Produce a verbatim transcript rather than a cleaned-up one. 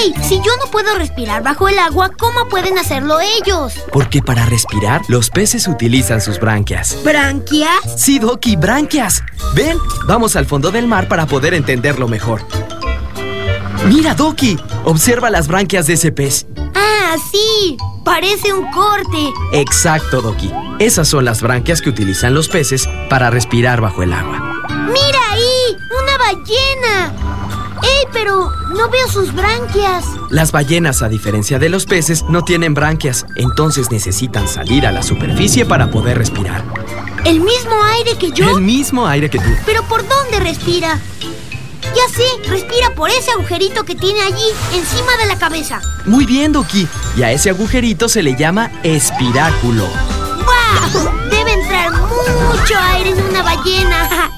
¡Ey! Si yo no puedo respirar bajo el agua, ¿cómo pueden hacerlo ellos? Porque para respirar, los peces utilizan sus branquias. ¿Branquias? Sí, Doki, branquias. Ven, vamos al fondo del mar para poder entenderlo mejor. Mira, Doki, observa las branquias de ese pez. ¡Ah, sí! Parece un corte. Exacto, Doki. Esas son las branquias que utilizan los peces para respirar bajo el agua. ¡Mira ahí! ¡Una ballena! ¡Ey, pero no veo sus branquias! Las ballenas, a diferencia de los peces, no tienen branquias. Entonces necesitan salir a la superficie para poder respirar. ¿El mismo aire que yo? El mismo aire que tú. ¿Pero por dónde respira? Ya sé, respira por ese agujerito que tiene allí, encima de la cabeza. Muy bien, Doki. Y a ese agujerito se le llama espiráculo. ¡Guau! Debe entrar mucho aire en una ballena.